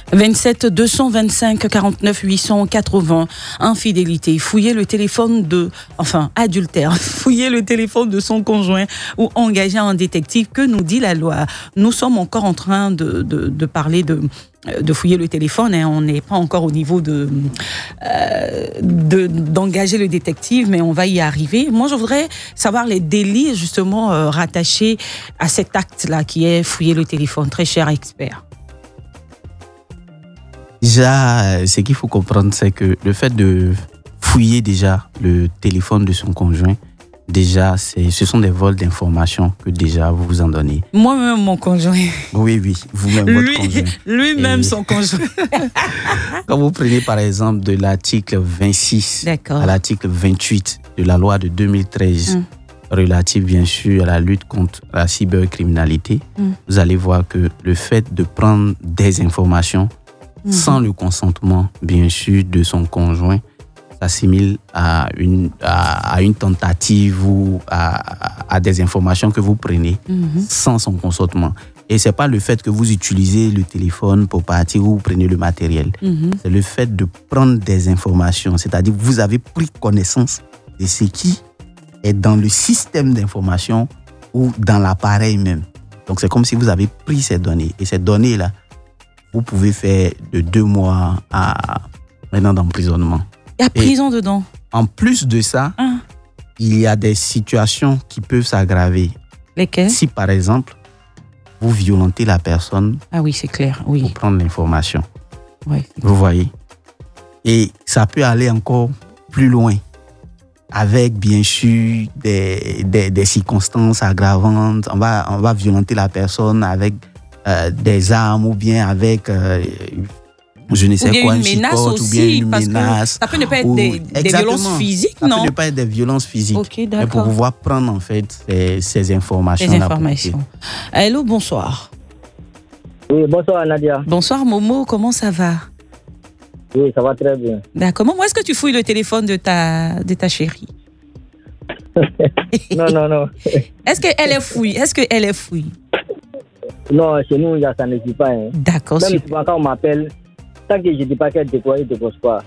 27 225 49 880, infidélité, fouiller le téléphone adultère, fouiller le téléphone de son conjoint ou engager un détective. Que nous dit la loi? Nous sommes encore en train de parler de fouiller le téléphone, hein. On n'est pas encore au niveau d'engager le détective, mais on va y arriver. Moi, je voudrais savoir les délits justement rattachés à cet acte-là qui est fouiller le téléphone, très cher expert. Déjà, ce qu'il faut comprendre, c'est que le fait de fouiller déjà le téléphone de son conjoint, déjà, ce sont des vols d'informations que déjà vous vous en donnez. Moi-même, mon conjoint. Oui, vous-même, votre conjoint. Lui-même, son conjoint. Quand vous prenez par exemple de l'article 26 à l'article 28 de la loi de 2013, relative bien sûr à la lutte contre la cybercriminalité, vous allez voir que le fait de prendre des informations sans le consentement, bien sûr, de son conjoint, s'assimile à une tentative ou à des informations que vous prenez sans son consentement. Et ce n'est pas le fait que vous utilisez le téléphone pour partir ou vous prenez le matériel. C'est le fait de prendre des informations, c'est-à-dire que vous avez pris connaissance de ce qui est dans le système d'information ou dans l'appareil même. Donc, c'est comme si vous avez pris ces données. Et ces données-là, vous pouvez faire de 2 mois à 1 an d'emprisonnement. Il y a prison dedans. En plus de ça, il y a des situations qui peuvent s'aggraver. Lesquelles? Si, par exemple, vous violentez la personne. Ah oui, c'est clair. Oui. Pour prendre l'information. Oui. Vous voyez? Et ça peut aller encore plus loin. Avec, bien sûr, des circonstances aggravantes. On va violenter la personne avec des armes ou bien avec je ne sais quoi, une chicote ou bien une menace. Ça peut ne pas être des violences physiques, non? Ça peut ne pas être des violences physiques. Ok, d'accord. Mais pour pouvoir prendre en fait ces informations. Les informations. Hello, bonsoir. Oui, bonsoir Nadia. Bonsoir Momo, comment ça va? Oui, ça va très bien. D'accord. Comment est-ce que tu fouilles le téléphone de ta chérie? Non. Est-ce qu'elle est fouille? Non, chez nous, ça n'existe pas. Hein. D'accord, même super. quand on m'appelle, tant que je ne dis pas qu'elle décolle pas.